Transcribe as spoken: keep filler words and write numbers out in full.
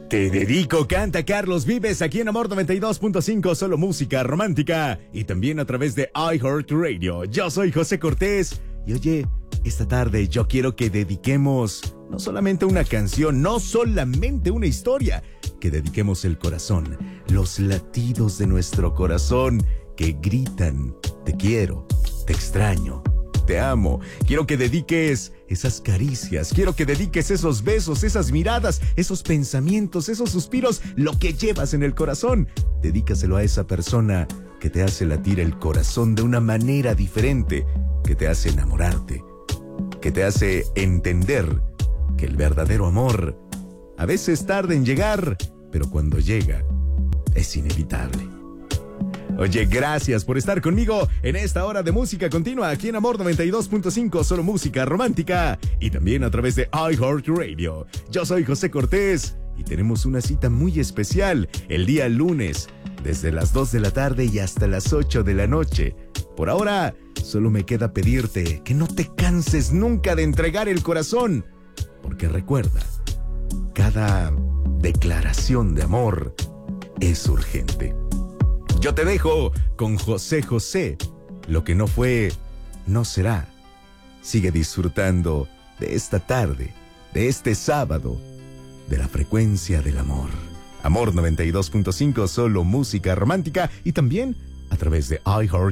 Te dedico, canta Carlos Vives aquí en Amor noventa y dos punto cinco, solo música romántica y también a través de iHeartRadio. Yo soy José Cortés y oye, esta tarde yo quiero que dediquemos no solamente una canción, no solamente una historia, que dediquemos el corazón, los latidos de nuestro corazón que gritan, te quiero, te extraño, te amo. Quiero que dediques esas caricias, quiero que dediques esos besos, esas miradas, esos pensamientos, esos suspiros, lo que llevas en el corazón. Dedícaselo a esa persona que te hace latir el corazón de una manera diferente, que te hace enamorarte, que te hace entender que el verdadero amor a veces tarda en llegar, pero cuando llega es inevitable. Oye, gracias por estar conmigo en esta hora de música continua aquí en Amor noventa y dos punto cinco, solo música romántica y también a través de iHeartRadio. Yo soy José Cortés y tenemos una cita muy especial el día lunes, desde las dos de la tarde y hasta las ocho de la noche. Por ahora, solo me queda pedirte que no te canses nunca de entregar el corazón, porque recuerda, cada declaración de amor es urgente. Yo te dejo con José José. Lo que no fue, no será. Sigue disfrutando de esta tarde, de este sábado, de la frecuencia del amor. Amor noventa y dos punto cinco, solo música romántica y también a través de iHeart.